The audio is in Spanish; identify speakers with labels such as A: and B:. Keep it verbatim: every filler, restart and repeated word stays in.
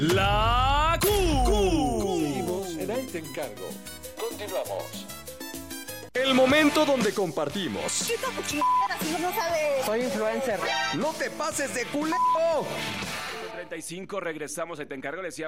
A: La Q.
B: En ahí te encargo. Continuamos.
A: El momento donde compartimos.
C: ¿Qué como chingaderas si no sabe?
D: Soy influencer.
A: ¡No te pases de culero! treinta y cinco regresamos a Te Encargo. Le decía